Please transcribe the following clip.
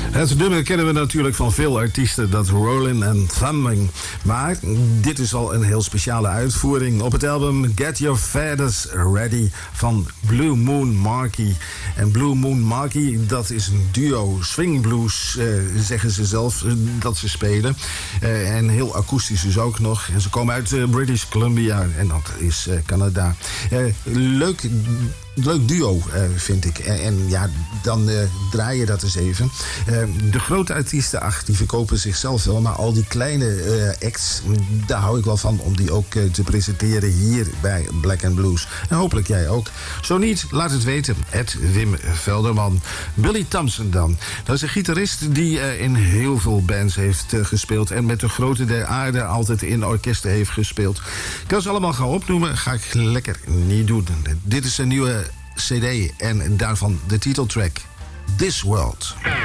Het nummer kennen we natuurlijk van veel artiesten, dat Rollin' and Thumbing. Maar dit is al een heel speciale uitvoering op het album Get Your Feathers Ready van Blue Moon Marquee. En Blue Moon Marquee, dat is een duo swing blues, zeggen ze zelf, dat ze spelen. En heel akoestisch dus ook nog. En ze komen uit British Columbia en dat is Canada. Leuk duo, vind ik. En ja, dan draai je dat eens even. De grote artiesten, die verkopen zichzelf wel. Maar al die kleine acts, daar hou ik wel van om die ook te presenteren hier bij Black & Blues. En hopelijk jij ook. Zo niet, laat het weten. Wim Velderman. Billy Thompson dan. Dat is een gitarist die in heel veel bands heeft gespeeld. En met de grote der aarde altijd in orkesten heeft gespeeld. Ik kan ze allemaal gaan opnoemen. Ga ik lekker niet doen. Dit is een nieuwe CD en daarvan de titeltrack This World.